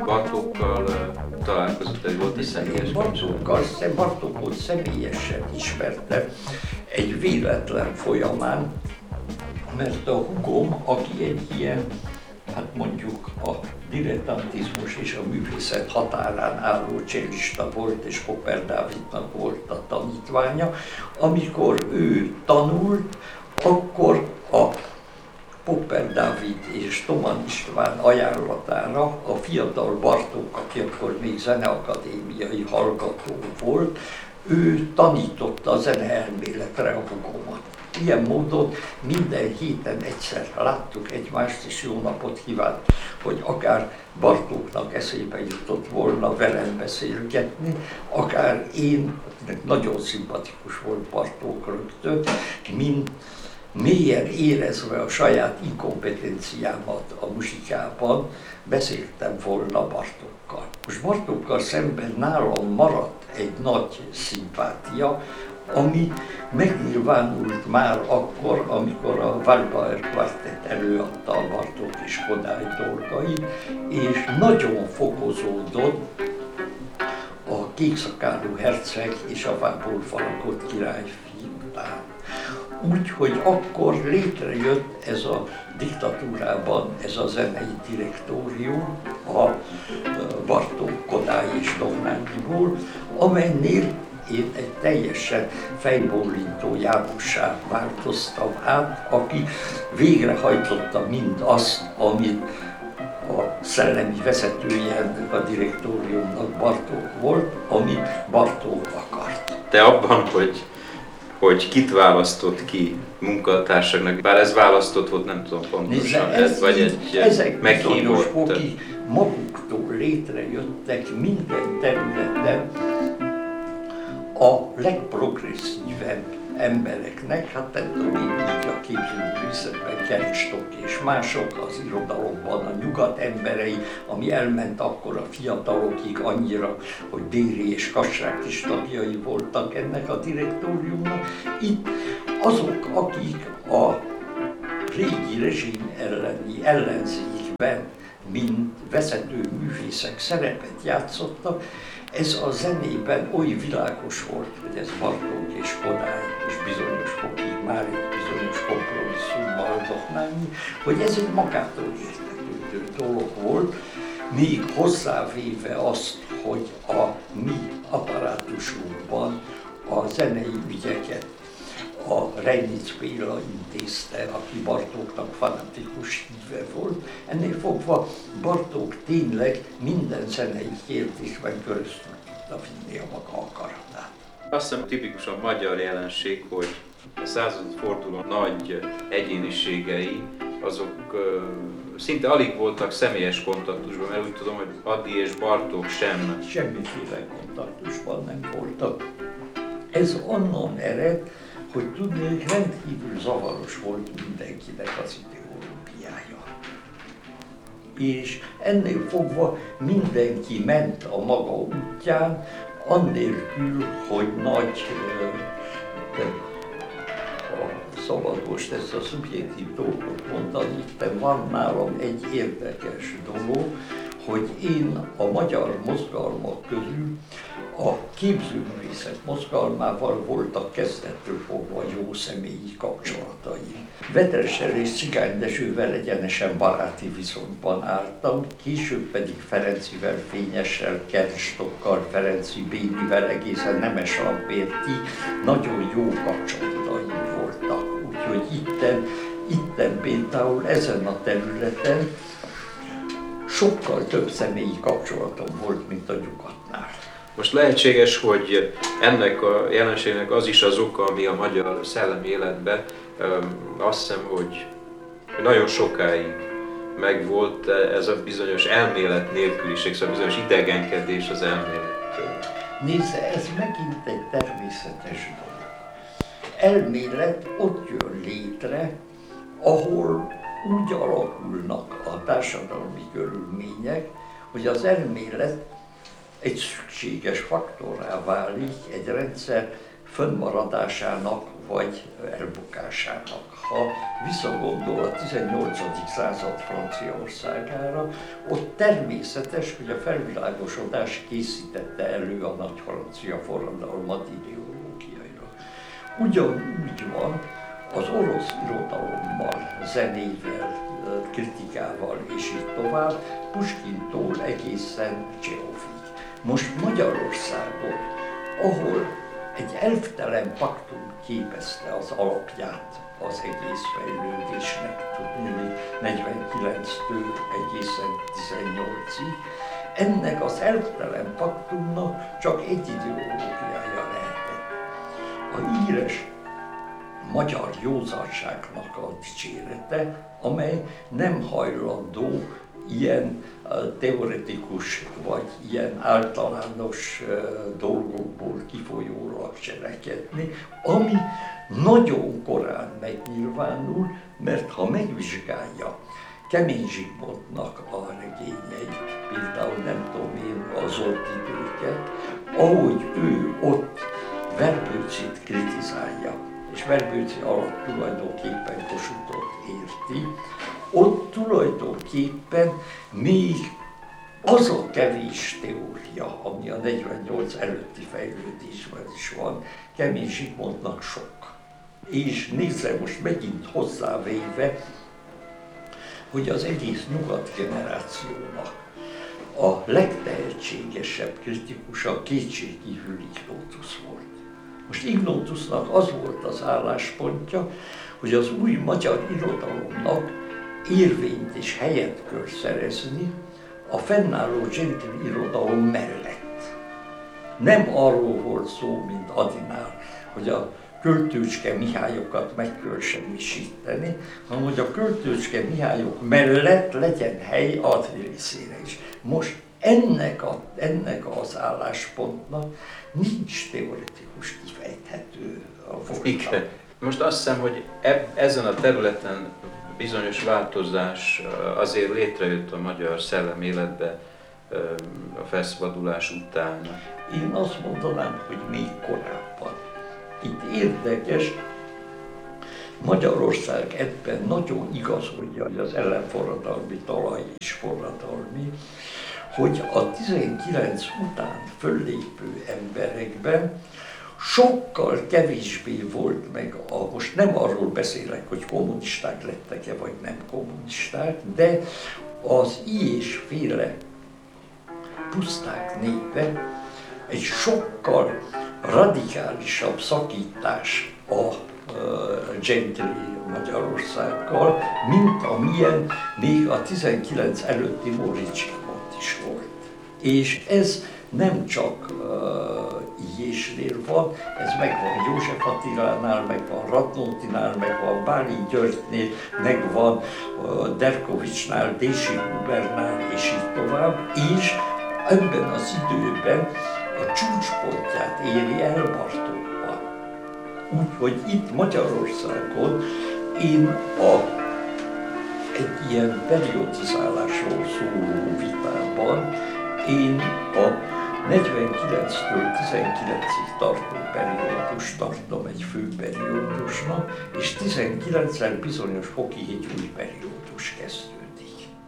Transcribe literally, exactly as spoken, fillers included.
Bartókkal találkozott, egy volt egy személyes Bartókkal, Bartókot személyesen ismerte egy véletlen folyamán, mert a húgom, aki egy ilyen, hát mondjuk a dilettantizmus és a művészet határán álló csellista volt, és Popper Dávidnak volt a tanítványa. Amikor ő tanult, akkor a Popper Dávid és Thomann István ajánlatára a fiatal Bartók, aki akkor még zeneakadémiai hallgató volt, ő tanította a zeneelméletre a hugomat. Ilyen módon minden héten egyszer láttuk egymást, és jó napot kívánt, hogy akár Bartóknak eszébe jutott volna velem beszélgetni, akár én, nagyon szimpatikus volt Bartók rögtön, mint mélyen érezve a saját inkompetenciámat a muzsikában, beszéltem volna Bartókkal. Most Bartókkal szemben nálam maradt egy nagy szimpátia, ami megnyilvánult már akkor, amikor a Waldbauer Quartett előadta a Bartók és Kodály dolgait, és nagyon fokozódott a kékszakálú herceg és a vából falakott királyfi után. Úgyhogy akkor létrejött ez a diktatúrában ez a zenei direktórium, a Bartók, Kodály és Dohnányiból, amelynél én egy teljesen fejbólintó Jánossá változtam át, aki végrehajtotta mindazt, amit a szellemi vezetője ennek a direktóriumnak Bartók volt, amit Bartók akart. Te abban, hogy, hogy kit választott ki munkatársaknak, bár ez választott volt, nem tudom pontosan, ez, ez vagy így, egy meghívott. Ezek maguktól létrejöttek minden területen, a legprogresszívebb embereknek, hát nem tudom én így a képzőművészetben, Kernstok és mások, az irodalomban a nyugat emberei, ami elment akkor a fiatalokig annyira, hogy Déri és Kassák is tagjai voltak ennek a direktóriumnak. Itt azok, akik a régi rezsim elleni ellenzékben, mint vezető művészek szerepet játszottak, ez a zenében oly világos volt, hogy ez Bartók és Kodály és bizonyos fokig már egy bizonyos kompromisszummal Dohnányi, hogy ez egy magától értetődő dolog volt, még hozzávéve azt, hogy a mi apparátusunkban a zenei ügyeket a Reinicz Béla intézte, aki Bartóknak fanatikus híve volt. Ennél fogva Bartók tényleg minden zenei kérdésben köröztül tudta vinni a maga akaratát. Azt hiszem tipikusan magyar jelenség, hogy a századforduló nagy egyéniségei, azok uh, szinte alig voltak személyes kontaktusban, mert úgy tudom, hogy Ady és Bartók sem. Semmiféle kontaktusban nem voltak. Ez onnan ered, hogy tudnék, rendkívül zavaros volt mindenkinek az ideológiája. És ennél fogva mindenki ment a maga útján, annélkül, hogy nagy, ha szabad most ezt a szubjektív dolgot mondani, de van nálam egy érdekes dolog, hogy én a magyar mozgalmak közül a képzőművészet mozgalmával voltak kezdettől fogva jó személyi kapcsolataim. Veteressel és Cigány Dezsővel egyenesen baráti viszonyban álltam, később pedig Ferencivel, Fényessel, Kernstockkal, Ferenci Bénivel, egészen Nemes Lampérti nagyon jó kapcsolataim voltak. Úgyhogy itten, itten például ezen a területen sokkal több személyi kapcsolatom volt, mint a nyugatnál. Most lehetséges, hogy ennek a jelenségnek az is az oka, ami a magyar szellemi életben, azt hiszem, hogy nagyon sokáig megvolt ez a bizonyos elmélet nélküliség, szóval bizonyos idegenkedés az elmélettől. Nézze, ez megint egy természetes dolog. Elmélet ott jön létre, ahol úgy alakulnak a társadalmi körülmények, hogy az elmélet egy szükséges faktorrá válik egy rendszer fönnmaradásának vagy elbukásának. Ha visszagondol a tizennyolcadik század Franciaországára, ott természetes, hogy a felvilágosodás készítette elő a nagy francia forradalmat ideológiailag. Ugyanúgy van az orosz irodalommal, zenével, kritikával és így tovább, Puskintól egészen Csehowig. Most Magyarországon, ahol egy elvtelen paktum képezte az alapját az egész fejlődésnek, tudni, negyvenkilenctől egészen tizennyolcig, ennek az elvtelen paktumnak csak egy ideológiája lehetett. A híres magyar józanságnak a dicsérete, amely nem hajlandó ilyen teoretikus vagy ilyen általános dolgokból kifolyólag cselekedni, ami nagyon korán megnyilvánul, mert ha megvizsgálja Kemény Zsigmondnak a regényeit, például nem tudom én az Zoltidőket, ahogy ő ott Verbőcit kritizálja, és Verbőci alatt tulajdonképpen Kossuthot érti, ott tulajdonképpen még az a kevés teória, ami a negyvennyolc előtti fejlődésben is van, Kemény Zsigmondnak sok. És nézze most megint hozzávéve, hogy az egész nyugat generációnak a legtehetségesebb kritikusa kétségkívül Ignótusz volt. Most Ignótusznak az volt az álláspontja, hogy az új magyar irodalomnak érvényt és helyet kell szerezni a fennálló gentili irodalom mellett. Nem arról volt szó, mint Adinál, hogy a Költőcske Mihályokat meg kell semmisíteni, hanem hogy a Költőcske Mihályok mellett legyen hely Adri részére is. Most ennek, a, ennek az álláspontnak nincs teoretikus kifejthető volta. Most azt hiszem, hogy eb, ezen a területen bizonyos változás azért létrejött a magyar szelleméletbe a felszabadulás után. Én azt mondanám, hogy még korábban. Itt érdekes, Magyarország ebben nagyon igazolja, hogy az ellenforradalmi talaj is forradalmi, hogy a tizenkilenc után föllépő emberekben sokkal kevésbé volt meg, a, most nem arról beszélek, hogy kommunisták lettek-e vagy nem kommunisták, de az ilyesféle puszták népe egy sokkal radikálisabb szakítás a uh, gentili Magyarországgal, mint amilyen még a tizenkilenc előtti Móricz Zsigmond is volt. És ez nem csak uh, Ilyesnél van, ez megvan József Attilánál, megvan Radnótinál, megvan Báli Györgynél, megvan uh, Derkovicsnál, Dési Hubernál, és így tovább. És ebben az időben a csúcspontját éri el Bartókban. Úgyhogy itt Magyarországon én a, egy ilyen periodizálásról szóló vitában én a negyvenkilenctől tizenkilencig tartó periódus tartom egy fő periódusnak, és tizenkilenccel bizonyos fokig egy új periódus kezdődik.